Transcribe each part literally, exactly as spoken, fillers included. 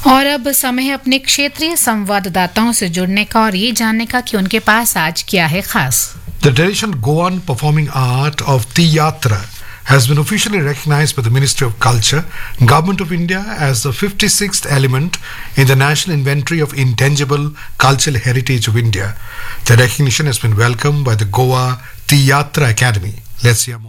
और अब समय है अपने क्षेत्रीय संवाददाताओं से जुड़ने का और ये जानने का कि उनके पास आज क्या है खास। The traditional Goan performing art of Tiyatra has been officially recognized by the Ministry of Culture, Government of India as the fifty-sixth element in the National Inventory of Intangible Cultural Heritage of India. The recognition has been welcomed by the Goa Tiyatra Academy. Let's hear more.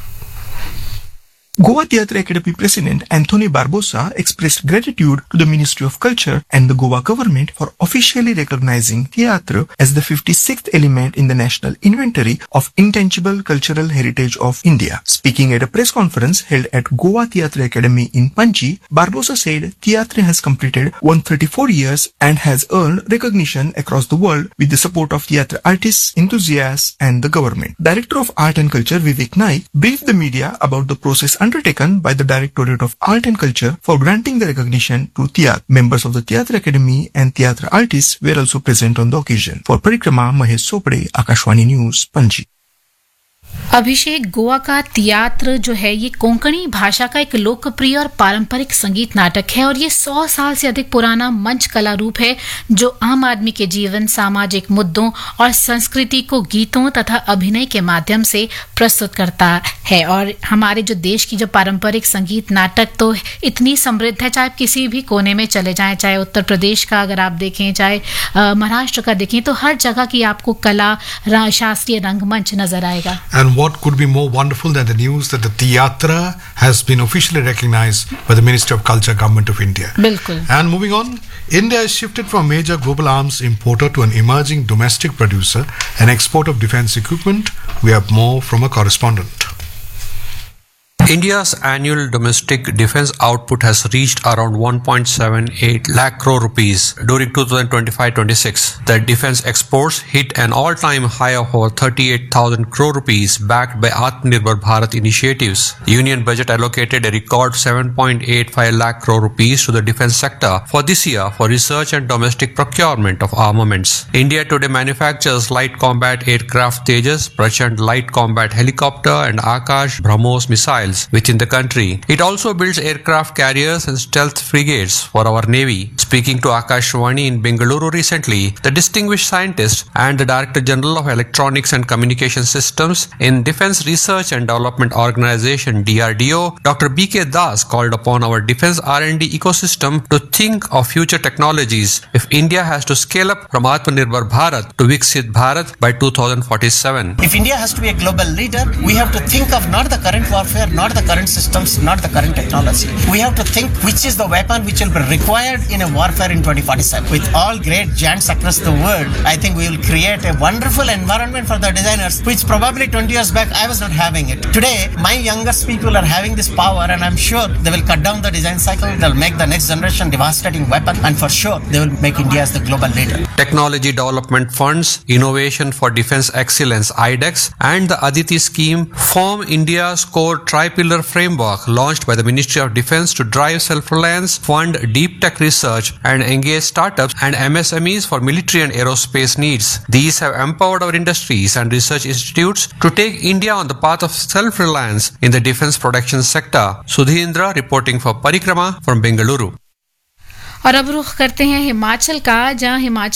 Goa Theatre Academy President Anthony Barbosa expressed gratitude to the Ministry of Culture and the Goa government for officially recognizing theatre as the fifty-sixth element in the National Inventory of Intangible Cultural Heritage of India. Speaking at a press conference held at Goa Theatre Academy in Panji, Barbosa said theatre has completed one hundred thirty-four years and has earned recognition across the world with the support of theatre artists, enthusiasts and the government. Director of Art and Culture Vivek Naik briefed the media about the process undertaken by the Directorate of Art and Culture for granting the recognition to Theatre. Members of the Theatre Academy and theatre artists were also present on the occasion. For Parikrama, Mahesh Sopade, Akashwani News, Panji. अभिषेक, गोवा का तियात्र जो है ये कोंकणी भाषा का एक लोकप्रिय और पारंपरिक संगीत नाटक है और ये सौ साल से अधिक पुराना मंच कला रूप है जो आम आदमी के जीवन, सामाजिक मुद्दों और संस्कृति को गीतों तथा अभिनय के माध्यम से प्रस्तुत करता है। और हमारे जो देश की जो पारंपरिक संगीत नाटक तो इतनी समृद्ध है, चाहे आप किसी भी कोने में चले जाएं, चाहे उत्तर प्रदेश का अगर आप देखें, चाहे महाराष्ट्र का देखें, तो हर जगह की आपको कला, शास्त्रीय रंगमंच नजर आएगा। And what could be more wonderful than the news that the Tiyatra has been officially recognized by the Ministry of Culture, Government of India. Bilkul. And moving on, India has shifted from a major global arms importer to an emerging domestic producer and exporter of defense equipment. We have more from a correspondent. India's annual domestic defense output has reached around one point seven eight lakh crore rupees during twenty twenty-five twenty-six. The defense exports hit an all-time high of over thirty-eight thousand crore rupees backed by Atmanirbhar Bharat initiatives. The Union budget allocated a record seven point eight five lakh crore rupees to the defense sector for this year for research and domestic procurement of armaments. India today manufactures light combat aircraft Tejas, Prachand light combat helicopter and Akash BrahMos missiles within the country. It also builds aircraft carriers and stealth frigates for our Navy. Speaking to Akashwani in Bengaluru recently, the distinguished scientist and the Director General of Electronics and Communication Systems in Defense Research and Development Organization D R D O, Doctor B K Das called upon our defense R and D ecosystem to think of future technologies if India has to scale up from Atmanirbhar Bharat to Viksit Bharat by two thousand forty-seven. If India has to be a global leader, we have to think of not the current warfare, not the current systems, not the current technology. We have to think which is the weapon which will be required in a warfare in twenty forty-seven. With all great giants across the world, I think we will create a wonderful environment for the designers, which probably twenty years back I was not having it. Today, my youngest people are having this power and I'm sure they will cut down the design cycle, they'll make the next generation devastating weapon and for sure they will make India as the global leader. Technology Development Funds, Innovation for Defense Excellence I DEX and the Aditi scheme form India's core tri-pillar framework launched by the Ministry of Defense to drive self-reliance, fund deep tech research and engage startups and M S M Es for military and aerospace needs. These have empowered our industries and research institutes to take India on the path of self-reliance in the defense production sector. Sudhindra reporting for Parikrama from Bengaluru. और अब रुख करते हैं हिमाचल का, जहां हिमाचल